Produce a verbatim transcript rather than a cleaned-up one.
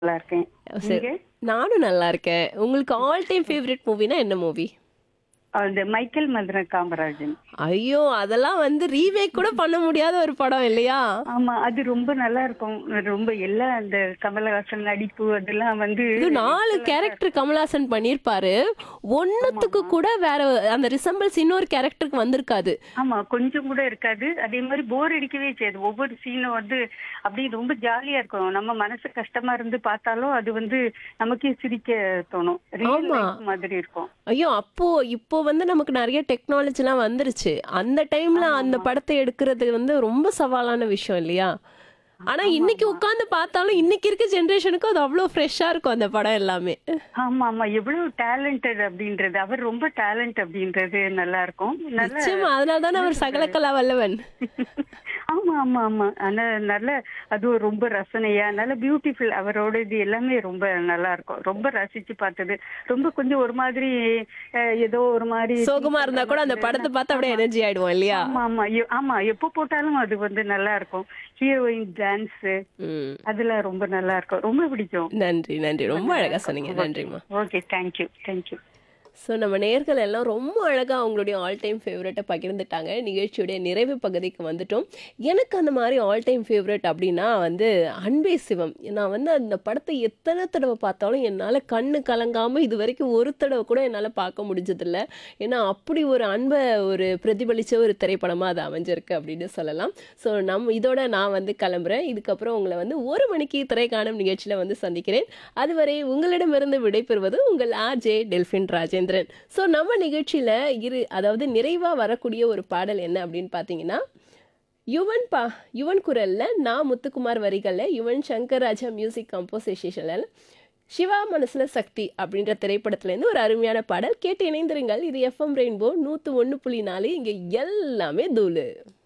நல்லா இருக்கேன். சரி. நீங்க? நானும் நல்லா இருக்கேன். உங்களுக்கு ஆல் டைம் ஃபேவரைட் மூவினா என்ன மூவி? அந்த மைக்கேல் மதுரை காமராஜன். ஐயோ! அதெல்லாம் வந்து ரீமேக் கூட பண்ண முடியாத ஒரு படம் இல்லையா? ஆமா. அது ரொம்ப நல்லா இருக்கும். ரொம்ப எல்லாம் அந்த கமலஹாசன் நடிப்பு அதெல்லாம் வந்து இது நாலு எக்ஸலன்ட்டா கேரக்டர் இருக்கும். கமலஹாசன் பண்ணியிருப்பாரு. ஒண்ணுத்துக்கு ஆமாமா. கூட வேற அந்த ரிசம்பிள்ஸ் இன்னொரு கேரக்டருக்கு வந்திருக்காது. ஆமா. கொஞ்சம் கூட இருக்காது. அதே மாரி போர் அடிக்கவே செய்யாது. ஒவ்வொரு சீனும் வந்து அப்படியே ரொம்ப ஜாலியா இருக்கும். நம்ம மனசு கஷ்டமா இருந்து பார்த்தாலும் அது வந்து நமக்கே சிரிக்க தோணும். ரியல் ஆமா. லைஃப் மாதிரி இருக்கும். ஐயோ! அப்போ இப்போ வந்து நமக்கு நெறைய டெக்னாலஜிலாம் வந்துருச்சு. அந்த டைம்ல அந்த ஆமாமா. படத்த எடுக்குறது வந்து ரொம்ப சவாலான விஷயம் இல்லையா? ஆனா இன்னைக்கு ஆமாமா. உட்கார்ந்து பார்த்தாலும், இன்னைக்கு இருக்க ஜெனரேஷனுக்கு அது அவ்ளோ ஃப்ரெஷ்ஷா இருக்கும் அந்த படம் எல்லாமே. ஆமாமா. எவ்வளவு டேலண்டட் அப்படின்றது. அவர் ரொம்ப டேலண்ட் அப்படின்றது நல்லா இருக்கும். நல்ல நிச்சயமா. அதனால தானே என்ன அவர் சொல்றது? சகலகலா வல்லவன். ஆமா, ஆமா, ஆமா. ஆனா நல்ல அதுவும் ரொம்ப ரசனையா, நல்ல பியூட்டிஃபுல் அவரோட இது எல்லாமே ரொம்ப நல்லா இருக்கும். ரொம்ப ரசிச்சு பார்த்தது. ரொம்ப கொஞ்சம் ஒரு மாதிரி அ ஏதோ ஒரு மாரி ஃபீல் சோகமா பண்ற இருந்தா கூட மாரி அந்த இருந்ததுன்னா படத்த பார்த்து அப்படியே ஆமா. எனர்ஜி ஆயிடுவோம் இல்லையா? ஆமா, ஆமா. எ ஆமா. எப்போ போட்டாலும் அது வந்து நல்லா இருக்கும். ஹீரோயின் டான்ஸு ம். அதெல்லாம் ரொம்ப நல்லா இருக்கும். ரொம்ப பிடிக்கும். நன்றி, நன்றி. ரொம்ப ரொம்ப நல்லா அழகா இருக்கும். சொன்னீங்க. ஓகே. நன்றிம்மா. Okay. Thank you. Thank you. So நம்ம நேயர்கள் எல்லாம் ரொம்ப அழகா அவங்களுடைய ஆல் டைம் ஃபேவரட்ட பகிர்ந்துட்டாங்க. நிகழ்ச்சியுடைய நிறைவு பகுதிக்கு வந்துட்டோம். எனக்கு அந்த மாரி ஆல் டைம் ஃபேவரைட் அப்டின்னா வந்து அன்பே சிவம். நான் வந்து அந்த படத்த எத்தன தடவ பார்த்தாலும் என்னால கண்ணு கலங்காம இதுவரைக்கும் ஒரு தடவ கூட என்னால பார்க்க முடிஞ்சதில்ல. ஏன்னா அப்படி ஒரு அன்ப ஒரு பிரதிபலிச்ச ஒரு திரைப்படமா அது அமைஞ்சிருக்கு அப்படின்னு சொல்லலாம். ஸோ நம் இதோட நான் வந்து கிளம்புறேன். இதுக்கப்புறம் உங்கள வந்து ஒரு மணிக்கு திரைக்காணும் நிகழ்ச்சியில வந்து சந்திக்கிறேன். அதுவரை உங்களிடமிருந்து விடைபெறுவது உங்கள் ஆர்ஜே டெல்ஃபின் ராஜேந்திரன். ஸோ நம்ம நிகழ்ச்சியில இரு அதாவது நிறைவா வரக்கூடிய ஒரு பாடல் என்ன அப்படின்னு பார்த்தீங்கன்னா, யுவன் பா யுவன் குரல்ல நான் முத்துக்குமார் வரிகள்ல யுவன் சங்கர் ராஜா மியூசிக் கம்போசிஷன்ல சிவா மனசுல சக்தி அப்படின்ற திரைப்படத்திலேருந்து ஒரு அருமையான பாடல் கேட்டு இணைந்திருங்கள். இது எஃப்எம் ரெயின்போ நூற்று ஒன்று புள்ளி நாலு இங்க எல்லாமே தூளு.